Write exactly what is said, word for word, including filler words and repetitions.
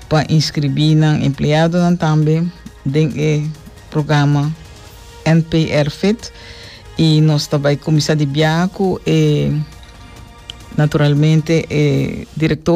para inscrever na empregado também dentro do programa N P R Fit e nós também começar de biaco e naturalmente eh, diretor